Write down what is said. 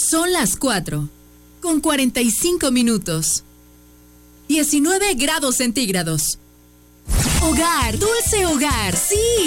Son las 4:45. 19 grados centígrados. Hogar, dulce hogar, sí.